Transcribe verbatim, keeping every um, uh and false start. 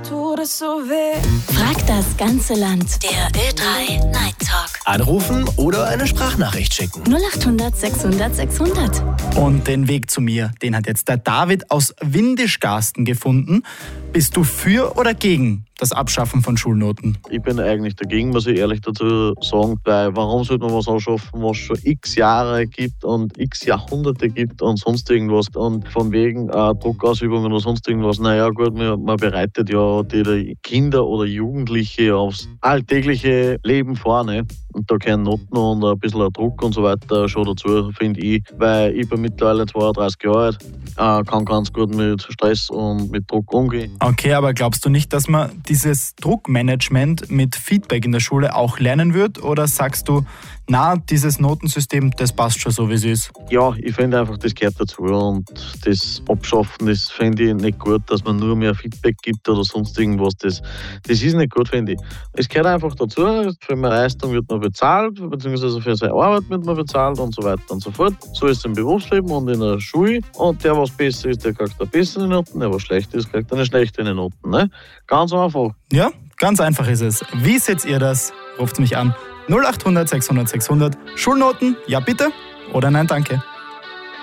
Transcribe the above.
tut es so weh. Frag das ganze Land. Der Ö drei Night Talk. Anrufen oder eine Sprachnachricht schicken. null acht hundert sechshundert sechshundert. Und den Weg zu mir, den hat jetzt der David aus Windischgarsten gefunden. Bist du für oder gegen das Abschaffen von Schulnoten? Ich bin eigentlich dagegen, muss ich ehrlich dazu sagen, weil warum sollte man was anschaffen, was schon x Jahre gibt und x Jahrhunderte gibt und sonst irgendwas und von wegen äh, Druckausübungen oder sonst irgendwas. Naja gut, man, man bereitet ja die Kinder oder Jugendliche aufs alltägliche Leben vor, ne? Und da gehören Noten und ein bisschen Druck und so weiter schon dazu, finde ich, weil ich bin mittlerweile zweiunddreißig Jahre alt, äh, kann ganz gut mit Stress und mit Druck umgehen. Okay, aber glaubst du nicht, dass man dieses Druckmanagement mit Feedback in der Schule auch lernen wird? Oder sagst du, na, dieses Notensystem, das passt schon so, wie es ist? Ja, ich finde einfach, das gehört dazu und das Abschaffen, das finde ich nicht gut, dass man nur mehr Feedback gibt oder sonst irgendwas. Das, das ist nicht gut, finde ich. Es gehört einfach dazu, für meine Leistung wird man bezahlt, beziehungsweise für seine Arbeit wird man bezahlt und so weiter und so fort. So ist es im Berufsleben und in der Schule. Und der, was besser ist, der kriegt eine bessere Noten, der, was schlecht ist, kriegt eine schlechtere Noten. Ne? Ganz einfach. Ja, ganz einfach ist es. Wie seht ihr das? Ruft mich an. null acht hundert sechshundert sechshundert. Schulnoten, ja bitte oder nein, danke.